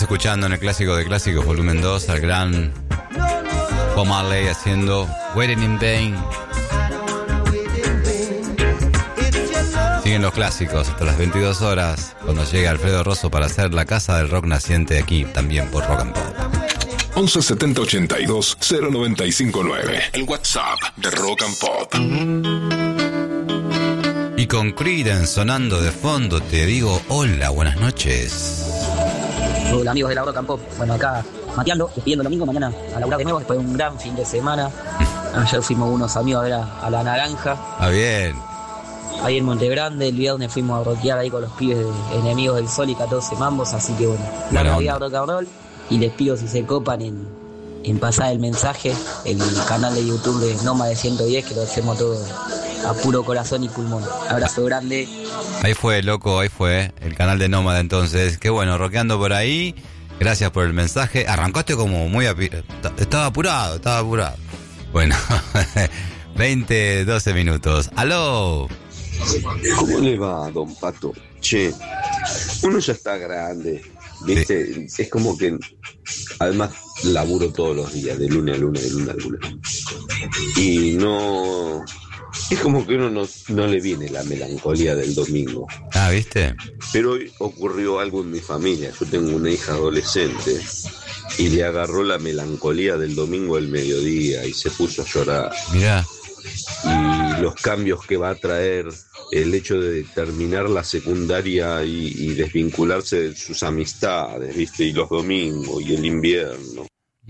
escuchando en el Clásico de Clásicos Volumen 2 al gran Bob Marley haciendo Waiting in Vain. Siguen los clásicos hasta las 22 horas cuando llega Alfredo Rosso para hacer la Casa del Rock naciente aquí también por Rock and Pop. 11 70 82 095 9. El WhatsApp de Rock and Pop. Y con Creedence sonando de fondo te digo hola, buenas noches. Hola amigos de la Rock and Pop. Bueno, acá mateando, despidiendo el domingo, mañana a laburar de nuevo después de un gran fin de semana. Ayer fuimos unos amigos a ver a La Naranja. Ah, bien. Ahí en Montegrande, el viernes fuimos a rockear ahí con los pibes de Enemigos del Sol y 14 Mambos, así que bueno, la Navidad rock and roll. Y les pido si se copan en pasar el mensaje, el canal de YouTube de Noma de 110, que lo hacemos todo a puro corazón y pulmón. Abrazo grande. Ahí fue, loco, ahí fue el canal de Nómada entonces. Qué bueno, rockeando por ahí. Gracias por el mensaje. Arrancaste como muy... Estaba apurado. Bueno, 12 minutos. ¡Aló! ¿Cómo le va, don Pato? Che, uno ya está grande, ¿viste? Sí. Es como que... Además, laburo todos los días, de lunes a lunes. Y no... Es como que uno no le viene la melancolía del domingo. Ah, ¿viste? Pero hoy ocurrió algo en mi familia. Yo tengo una hija adolescente y le agarró la melancolía del domingo al mediodía y se puso a llorar. Mirá. Y los cambios que va a traer el hecho de terminar la secundaria y desvincularse de sus amistades, ¿viste? Y los domingos y el invierno.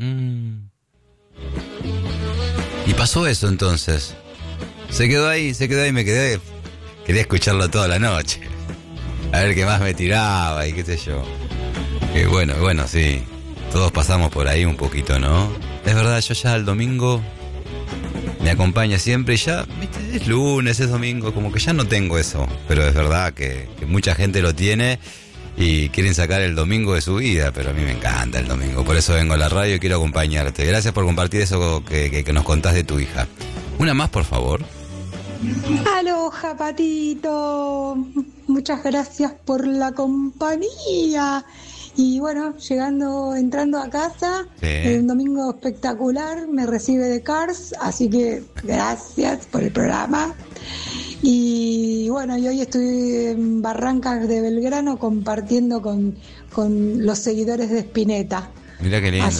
Y pasó eso entonces. Se quedó ahí, me quedé. Quería escucharlo toda la noche. A ver qué más me tiraba y qué sé yo. Que bueno, sí. Todos pasamos por ahí un poquito, ¿no? Es verdad, yo ya el domingo me acompaña siempre y ya, ¿viste? Es lunes, es domingo, como que ya no tengo eso. Pero es verdad que mucha gente lo tiene y quieren sacar el domingo de su vida, pero a mí me encanta el domingo. Por eso vengo a la radio y quiero acompañarte. Gracias por compartir eso que nos contás de tu hija. Una más, por favor. Aloha, Patito. Muchas gracias por la compañía. Y bueno, entrando a casa, un domingo espectacular, me recibe de Cars, así que gracias por el programa. Y bueno, y hoy estoy en Barrancas de Belgrano compartiendo con los seguidores de Spinetta. Mira qué lindo. Así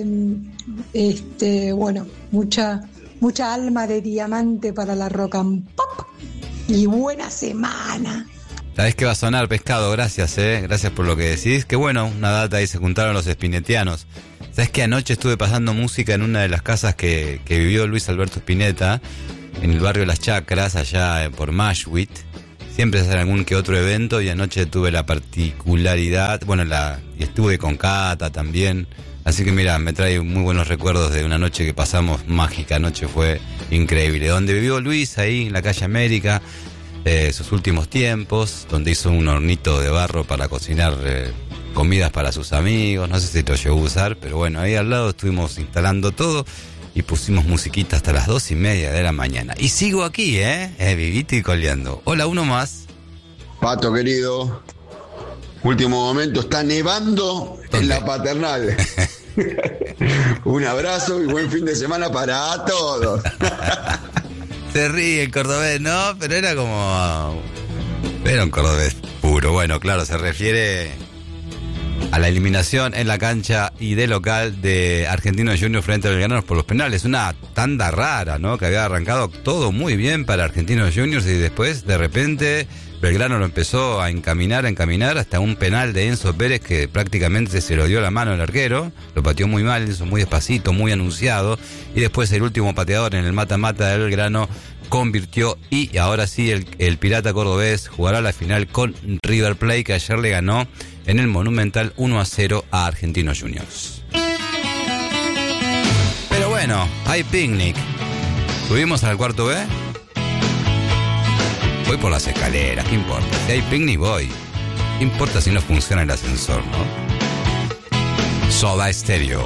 que, bueno, mucha alma de diamante para la Rock and Pop. Y buena semana. Sabés que va a sonar, Pescado, gracias, gracias por lo que decís. Qué bueno, una data ahí se juntaron los spinetianos. Sabés que anoche estuve pasando música en una de las casas que vivió Luis Alberto Spinetta, en el barrio Las Chacras, allá por Mashwit. Siempre se hace algún que otro evento y anoche tuve la particularidad, y estuve con Cata también. Así que mira, me trae muy buenos recuerdos de una noche que pasamos mágica. Anoche fue increíble. Donde vivió Luis, ahí en la calle América, sus últimos tiempos, donde hizo un hornito de barro para cocinar comidas para sus amigos. No sé si lo llegó a usar, pero bueno, ahí al lado estuvimos instalando todo y pusimos musiquita hasta las 2:30 de la mañana. Y sigo aquí, vivito y coleando. Hola, uno más. Pato, querido. Último momento, está nevando. ¿Dónde? En la Paternal. Un abrazo y buen fin de semana para todos. Se ríe el cordobés, ¿no? Pero era un cordobés puro. Bueno, claro, se refiere a la eliminación en la cancha y de local de Argentinos Juniors frente a Belgrano por los penales. Una tanda rara, ¿no? Que había arrancado todo muy bien para Argentinos Juniors y después, de repente, Belgrano lo empezó a encaminar hasta un penal de Enzo Pérez que prácticamente se lo dio la mano al arquero. Lo pateó muy mal, Enzo, muy despacito, muy anunciado. Y después el último pateador en el mata-mata de Belgrano convirtió y ahora sí el Pirata Cordobés jugará la final con River Plate, que ayer le ganó en el Monumental 1-0 a Argentinos Juniors. Pero bueno, hay picnic. ¿Subimos al cuarto B? Voy por las escaleras, ¿qué importa? Si hay picnic voy. ¿Qué importa si no funciona el ascensor, no? Soda Stereo.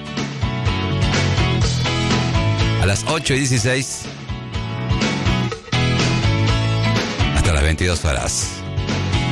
A las 8:16 hasta las 22 horas.